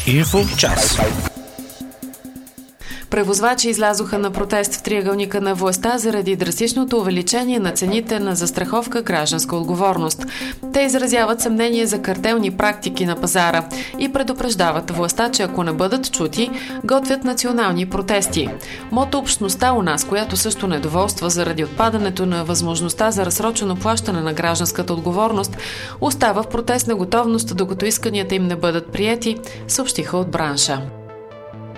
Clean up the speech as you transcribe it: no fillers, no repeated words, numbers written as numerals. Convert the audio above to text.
Инфочас. Превозвачи излязоха на протест в триъгълника на властта заради драстичното увеличение на цените на застраховка гражданска отговорност. Те изразяват съмнение за картелни практики на пазара и предупреждават властта, че ако не бъдат чути, готвят национални протести. Мотообщността у нас, която също недоволства заради отпадането на възможността за разсрочено плащане на гражданската отговорност, остава в протестна готовност, докато исканията им не бъдат приети, съобщиха от бранша.